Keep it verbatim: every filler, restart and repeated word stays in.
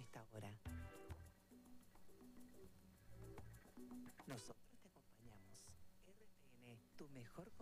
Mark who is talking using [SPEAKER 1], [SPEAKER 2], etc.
[SPEAKER 1] esta hora. Nosotros te acompañamos. R T N, tu mejor